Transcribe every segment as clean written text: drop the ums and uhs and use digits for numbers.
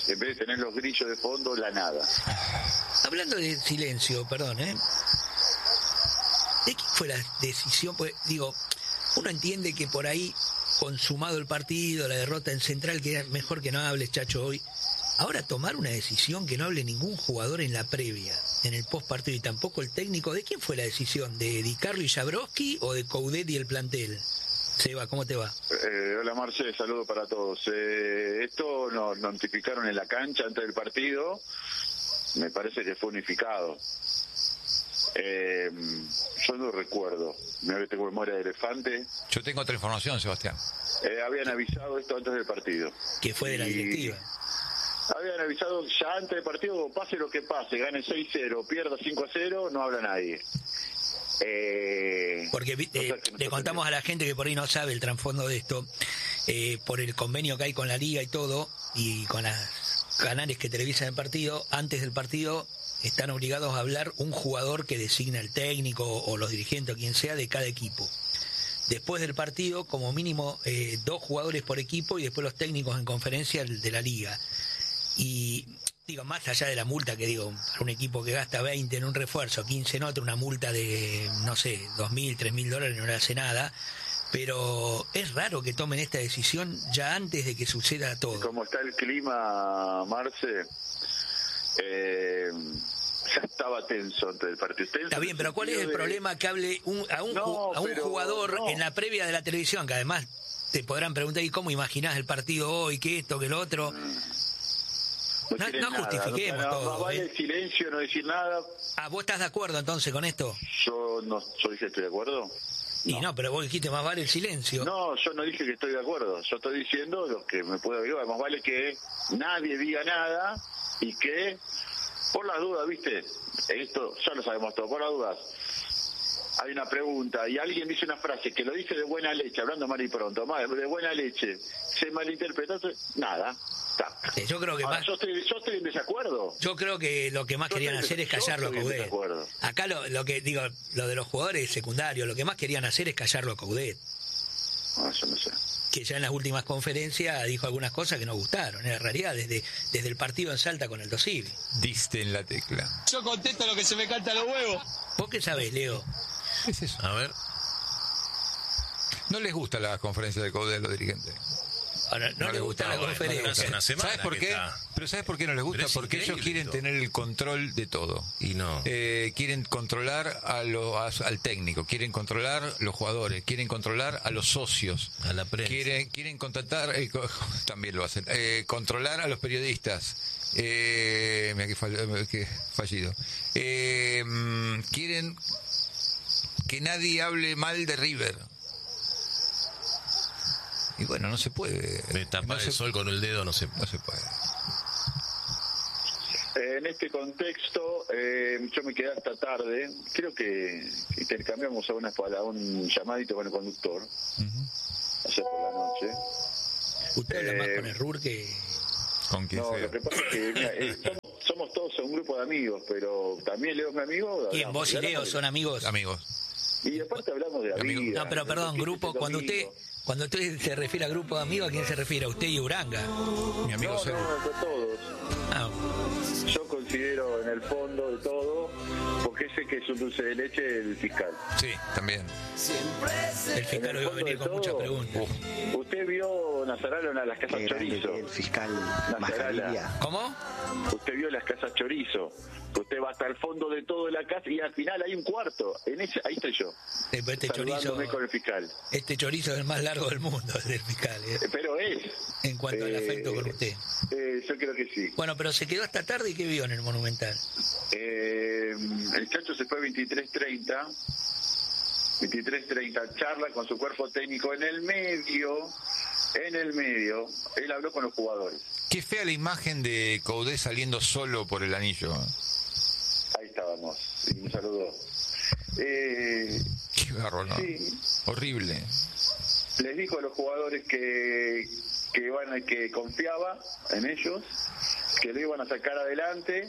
En vez de tener los grillos de fondo, la nada. Hablando de silencio, perdón, ¿de qué fue la decisión? Pues digo, uno entiende que por ahí, consumado el partido, la derrota en Central, que era mejor que no hables, Chacho, hoy. Ahora tomar una decisión que no hable ningún jugador en la previa, en el post partido, y tampoco el técnico, ¿de quién fue la decisión? ¿De Di Carlo y Jabrowski o de Coudet y el plantel? Seba, ¿cómo te va? Hola Marce, saludo para todos. Esto nos notificaron en la cancha antes del partido, me parece que fue unificado. Yo no recuerdo, mira que tengo memoria de elefante. Yo tengo otra información, Sebastián. Habían avisado esto antes del partido. Que fue de la directiva. Habían avisado ya antes del partido, pase lo que pase, gane 6-0, pierda 5-0, no habla nadie. Porque le contamos a la gente que por ahí no sabe el trasfondo de esto, por el convenio que hay con la liga y todo, y con las canales que televisan el partido, antes del partido están obligados a hablar un jugador que designa el técnico o los dirigentes o quien sea de cada equipo. Después del partido, como mínimo 2 jugadores por equipo y después los técnicos en conferencia de la liga. Y digo, más allá de la multa, que digo, para un equipo que gasta 20 en un refuerzo, 15 en otro, una multa de, no sé, $2.000, $3.000 no le hace nada, pero es raro que tomen esta decisión ya antes de que suceda todo. Como está el clima, Marce, ya estaba tenso antes del partido. Está bien, pero ¿cuál es el problema que hable a un jugador en la previa de la televisión, que además te podrán preguntar, ¿y cómo imaginás el partido hoy, qué esto, qué lo otro? No justifiquemos todo. Más vale el silencio, no decir nada. ¿Vos estás de acuerdo entonces con esto? Yo dije que estoy de acuerdo. Y no, pero vos dijiste más vale el silencio. No, yo no dije que estoy de acuerdo. Yo estoy diciendo lo que me puedo averiguar. Más vale que nadie diga nada y que, por las dudas, ¿viste? Esto ya lo sabemos todo, por las dudas. Hay una pregunta y alguien dice una frase que lo dice de buena leche, hablando mal y pronto, de buena leche. Se malinterpretó, nada. Yo creo que yo estoy en desacuerdo. Yo creo que lo que más querían hacer es callarlo a Coudet. Acá lo que digo, lo de los jugadores secundarios, lo que más querían hacer es callarlo a Coudet. Yo no sé. Que ya en las últimas conferencias dijo algunas cosas que no gustaron. En realidad, desde el partido en Salta con el Dosivi. Diste en la tecla. Yo contesto lo que se me canta los huevos. ¿Vos qué sabés, Leo? ¿Qué es eso? A ver. No les gusta la conferencia de Coudet a los dirigentes. Ahora, no les gusta la conferencia. ¿Sabes por qué? Pero ¿sabes por qué no les gusta? Porque ellos quieren tener el control de todo. Y no. Quieren controlar al técnico, quieren controlar los jugadores, quieren controlar a los socios, a la prensa. Quieren contratar, también lo hacen, controlar a los periodistas. Mira que fallido. Quieren que nadie hable mal de River. Y bueno, no se puede. Tapar el sol con el dedo no se puede. En este contexto, yo me quedé hasta tarde. Creo que intercambiamos un llamadito con el conductor. Ayer por la noche. Usted habla más con el RUR que... Con quien sea. Lo que pasa es que mira, somos todos un grupo de amigos, pero también Leo es mi amigo. ¿Quién? ¿Vos y Leo son amigos? Amigos. Y aparte hablamos de la vida. No, pero perdón, grupo, cuando usted se refiere a grupo de amigos, ¿a quién se refiere? ¿A usted y Uranga? Mi amigo Sergio. No, todos. Yo considero en el fondo de todo, porque sé que es un dulce de leche el fiscal. Sí, también. El fiscal hoy va a venir con muchas preguntas. ¿Usted vio Nazarala las casas chorizo? El fiscal Nazarala. ¿Cómo? Usted vio las casas chorizo. Usted va hasta el fondo de todo de la casa y al final hay un cuarto. Ahí estoy yo. Saludándome con el fiscal. Este chorizo es el más largo del mundo, el del fiscal. Pero es. En cuanto al afecto con usted. Yo creo que sí. Bueno, pero se quedó hasta tarde y ¿qué vio en el Monumental? El Chacho se fue 23:30, charla con su cuerpo técnico en el medio, él habló con los jugadores. Qué fea la imagen de Coudet saliendo solo por el anillo. Ahí estábamos, y me saludó. Qué barro, ¿no? Sí. Horrible. Les dijo a los jugadores que confiaba en ellos, que lo iban a sacar adelante,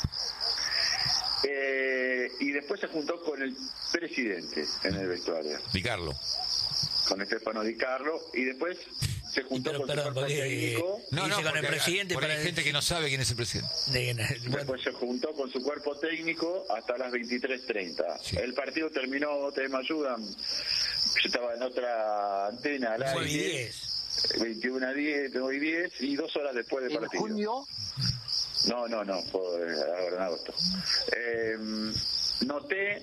y después se juntó con el presidente en el vestuario. Di Carlo. Con Stefano Di Carlo, y después se juntó con su Perdón, cuerpo técnico. dice con el presidente porque para hay gente que no sabe quién es el presidente. Después se juntó con su cuerpo técnico hasta las 23:30. Sí. El partido terminó, ustedes me ayudan, yo estaba en otra antena al Fue aire, 10. 21:10 y 2 horas después del partido. ¿En junio? No, fue ahora en agosto. Noté,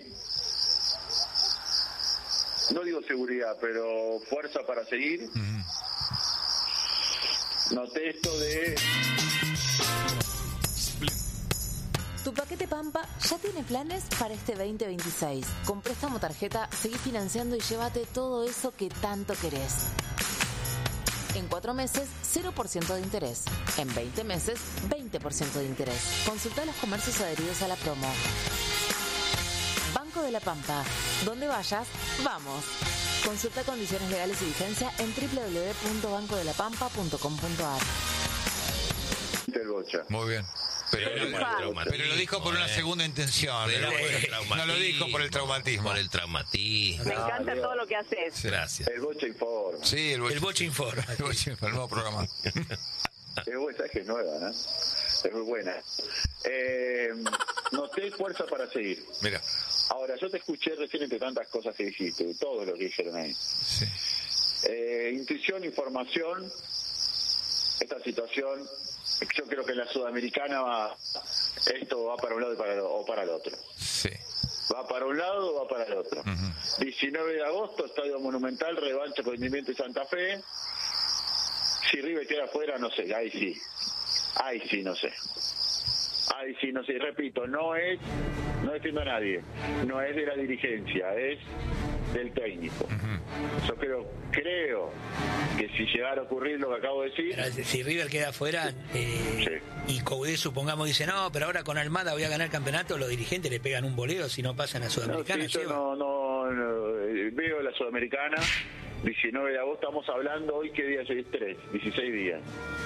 no digo seguridad, pero fuerza para seguir. Noté esto de... Tu paquete Pampa ya tiene planes para este 2026. Con préstamo tarjeta, seguí financiando y llévate todo eso que tanto querés. En 4 meses, 0% de interés. En 20 meses, 20% de interés. Consulta los comercios adheridos a la promo. Banco de la Pampa. Donde vayas, vamos. Consulta condiciones legales y vigencia en www.bancodelapampa.com.ar. del Bocha. Muy bien. Pero lo dijo por una segunda intención. No lo dijo por el traumatismo. Por el traumatismo. Me encanta todo lo que haces. Gracias. El Bocha informa. Sí, el Bocha informa. El Bocha informa, el nuevo programa. Es buena, es que es nueva, ¿no? Es muy buena. Noté fuerza para seguir. Mira. Ahora, yo te escuché recién entre tantas cosas que dijiste, todo lo que dijeron ahí. Sí. Intuición, información, esta situación, yo creo que en la Sudamericana esto va para un lado o para el otro. Sí. Va para un lado o va para el otro. 19 de agosto, Estadio Monumental, revancha con Independiente Santa Fe. Si River queda afuera, no sé, ahí sí, no sé. Y repito, no defiendo a nadie, no es de la dirigencia, es del técnico. Yo creo que si llegara a ocurrir lo que acabo de decir... Pero si River queda afuera y Coudet, supongamos, dice, no, pero ahora con Almada voy a ganar el campeonato, los dirigentes le pegan un boleo si no pasan a Sudamericana. No, veo la Sudamericana, 19 de agosto, estamos hablando hoy, ¿qué día es? 16 días.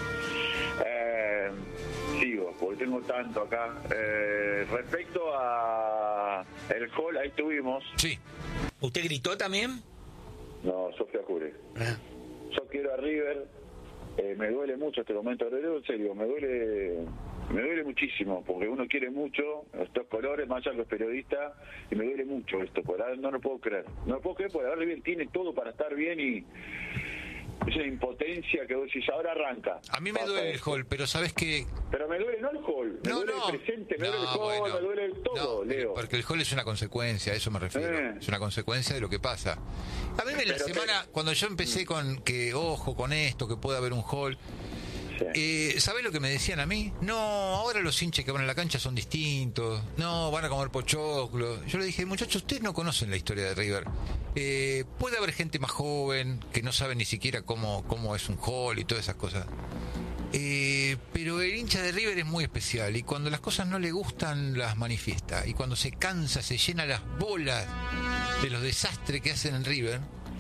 Sigo, porque tengo tanto acá. Respecto a el hall, ahí estuvimos. Sí. ¿Usted gritó también? No, Sofía Jure. Yo quiero a River, me duele mucho este momento, lo digo en serio, me duele muchísimo, porque uno quiere mucho estos colores, más allá de los periodistas, y me duele mucho esto, no lo puedo creer. No lo puedo creer porque ahora River tiene todo para estar bien y esa impotencia que vos decís, ahora arranca. A mí me duele el hall, pero ¿sabes qué? Pero me duele no el hall, me duele el presente, me duele el hall, me duele todo, Leo. Porque el hall es una consecuencia, a eso me refiero. Es una consecuencia de lo que pasa. A mí la semana, cuando yo empecé con que, ojo, con esto, que puede haber un hall... ¿Sabés lo que me decían a mí? No, ahora los hinchas que van a la cancha son distintos. No, van a comer pochoclo. Yo le dije, muchachos, ustedes no conocen la historia de River. Puede haber gente más joven que no sabe ni siquiera cómo es un hall y todas esas cosas. Pero el hincha de River es muy especial y cuando las cosas no le gustan las manifiesta. Y cuando se cansa, se llena las bolas de los desastres que hacen en River.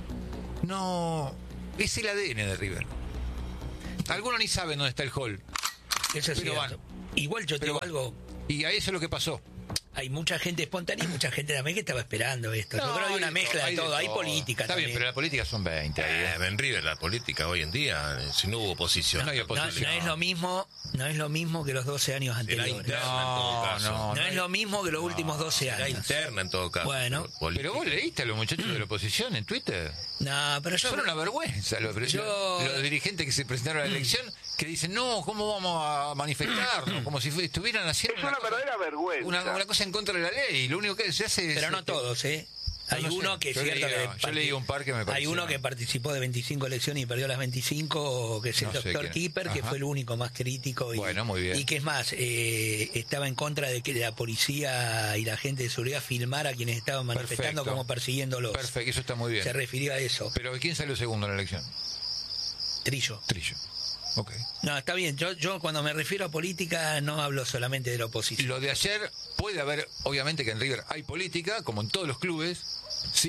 No, es el ADN de River. Algunos ni saben dónde está el hall. Eso es cierto. Igual yo te digo algo. Y a eso es lo que pasó. Hay mucha gente espontánea y mucha gente también que estaba esperando esto. Yo creo que hay una mezcla de todo. Hay política Está también. Bien, pero la política son 20. En River la política hoy en día, si no hubo oposición. No es lo mismo que los 12 años anteriores. Será interna en todo caso. No es lo mismo que los últimos 12 años. Será interna en todo caso. Bueno. Pero vos leíste a los muchachos de la oposición en Twitter. No, pero yo... Son una vergüenza los dirigentes que se presentaron a la elección, que dicen, no, ¿cómo vamos a manifestarnos? Como si estuvieran haciendo es una verdadera vergüenza. Una cosa en contra de la ley. Lo único que se hace es... Pero no todos, ¿eh? Hay uno que es cierto yo leí un par que me pareció. Hay uno que participó de 25 elecciones y perdió las 25, que es el doctor Kipper, que fue el único más crítico. Bueno, muy bien. Y que es más, estaba en contra de que la policía y la gente de seguridad filmara a quienes estaban manifestando como persiguiéndolos. Perfecto, eso está muy bien. Se refirió a eso. Pero ¿quién salió segundo en la elección? Trillo. Okay. No, está bien. Yo cuando me refiero a política no hablo solamente de la oposición. Lo de ayer puede haber, obviamente que en River hay política, como en todos los clubes. Sí.